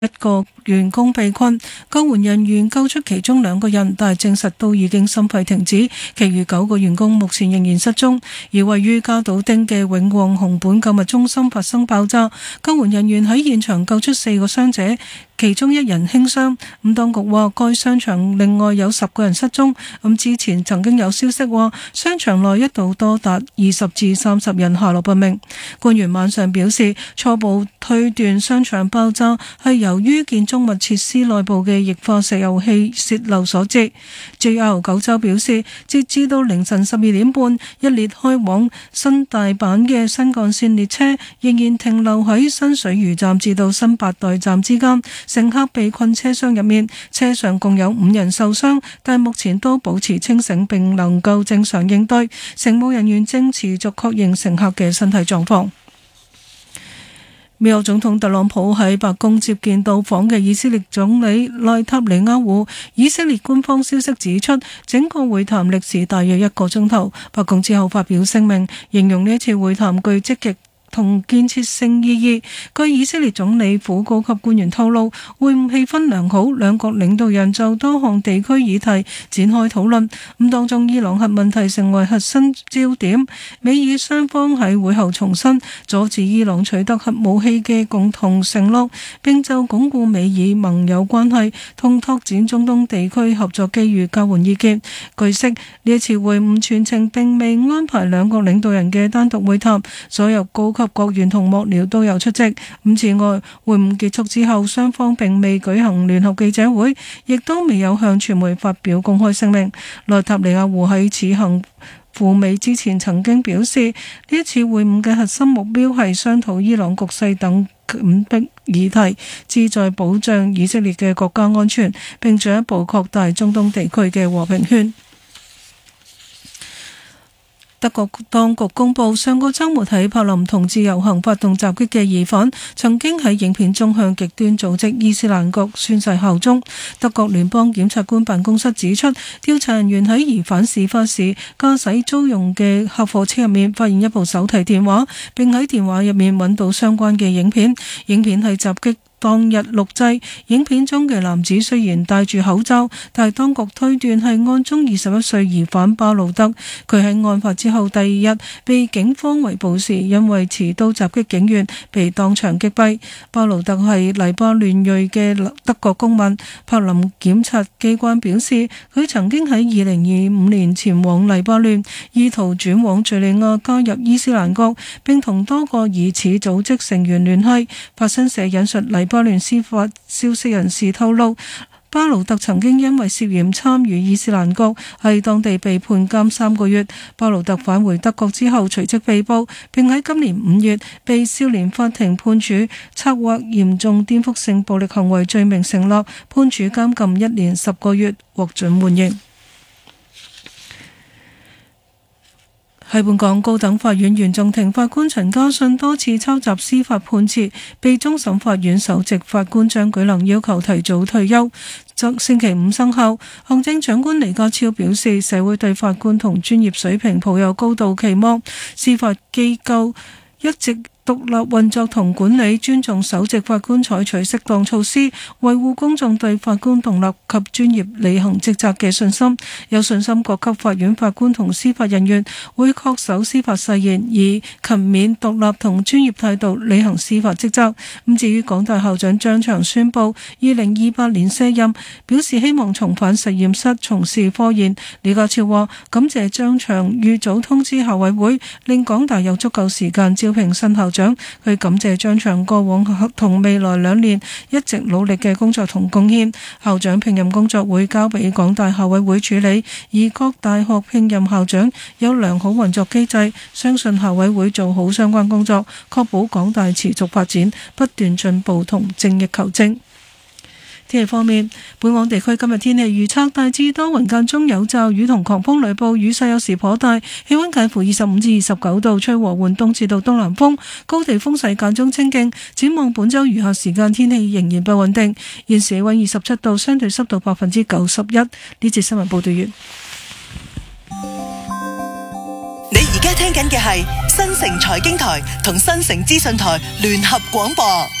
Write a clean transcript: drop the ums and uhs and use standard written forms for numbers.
一個員工被困，救援人員救出其中2個人，但係證實都已經心肺停止，其餘9個員工目前仍然失蹤。而位於加島町嘅永旺熊本購物中心發生爆炸，救援人員喺現場救出4個傷者，其中1人輕傷。當局話該商場另外有10個人失蹤。之前曾經有消息話商場內一度多達20至30人下落不明。官員晚上表示，初步推斷商場爆炸係由於建築物設施內部嘅液化石油氣泄漏所致。JR 九州表示，截至到凌晨12點半，一列開往新大阪嘅新幹線列車仍然停留喺新水魚站至到新八代站之間，乘客被困車廂入面，車上共有5人受傷，但目前都保持清醒並能夠正常應對。乘務人員正持續確認乘客嘅身體狀況。美國總統特朗普喺白宮接見到訪嘅以色列總理內塔尼亞胡。以色列官方消息指出，整個會談歷時大約1個鐘頭。白宮之後發表聲明，形容呢一次會談具積極同建設性意義。據以色列總理府高級官員透露，會晤氣氛良好，兩國領導人就多項地區議題展開討論。當中伊朗核問題成為核心焦點。美以雙方喺會後重申阻止伊朗取得核武器嘅共同承諾，並就鞏固美以盟友關係同拓展中東地區合作機遇交換意見。據悉，呢一次會晤全程並未安排兩國領導人嘅單獨會談，所有高級國員同幕僚都有出席。此外，會晤結束之後，雙方並未舉行聯合記者會，亦都未有向傳媒發表公開聲明。內塔尼亞胡喺此行赴美之前曾經表示，呢一次會晤嘅核心目標係商討伊朗局勢等緊迫議題，旨在保障以色列嘅國家安全，並進一步擴大中東地區嘅和平圈。德國當局公布，上個週末喺柏林同志遊行發動襲擊嘅疑犯，曾經喺影片中向極端組織伊斯蘭國宣誓效忠。德國聯邦檢察官辦公室指出，調查人員喺疑犯事發時駕駛租用嘅客貨車入面發現一部手提電話，並喺電話入面揾到相關嘅影片。影片係襲擊當日錄製，影片中嘅男子雖然戴住口罩，但係當局推斷係案中21歲疑犯巴魯德。佢喺案發之後第2日被警方圍捕時，因為持刀襲擊警員，被當場擊斃。巴魯德係黎巴嫩裔嘅德國公民。柏林檢察機關表示，佢曾經喺2025年前往黎巴嫩，意圖轉往敘利亞加入伊斯蘭國，並同多個疑似組織成員聯繫。法新社引述黎巴嫩司法消息人士透露，巴魯特曾經因為涉嫌參與伊斯蘭國喺當地被判監3個月。巴魯特返回德國之後隨即被捕，並喺今年5月被少年法庭判處策劃嚴重顛覆性暴力行為罪名成立，判處監禁1年10個月，獲准緩刑。喺本港高等法院原訟庭法官陳家信多次抄襲司法判詞，被終審法院首席法官張舉能要求提早退休，星期5生效。行政長官李家超表示，社會對法官同專業水平抱有高度期望，司法機構一直獨立運作同管理，尊重首席法官採取適當措施，維護公眾對法官獨立及專業履行職責嘅信心。有信心各級法院法官同司法人員會恪守司法誓言，以勤勉、獨立同專業態度履行司法職責。至於港大校長張翔宣布2028年卸任，表示希望重返實驗室從事科研。李家超話感謝張翔預早通知校委會，令港大有足夠時間招聘新校長。佢感謝張翔過往同未來2年一直努力嘅工作同貢獻。校長聘任工作會交俾港大校委會處理，而各大學聘任校長有良好運作機制，相信校委會做好相關工作，確保港大持續發展，不斷進步同精益求精。天氣方面，本港地區今日天氣預測大致多雲間中有驟雨同狂風雷暴，雨勢有時頗大，氣溫介乎25至29度，吹和緩東至到東南風，高地風勢間中清勁。展望本週餘下時間天氣仍然不穩定。現時氣溫27度，相對濕度91%。呢節新聞報道完。 你而家聽緊嘅係新城財經台同新城資訊台聯合廣播。